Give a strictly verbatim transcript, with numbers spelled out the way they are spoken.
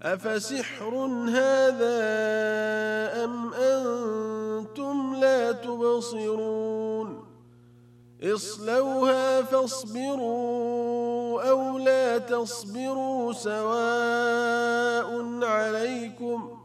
أفسحر هذا أم أنتم لا تبصرون اصلوها فاصبروا أو لا تصبروا سواء عليكم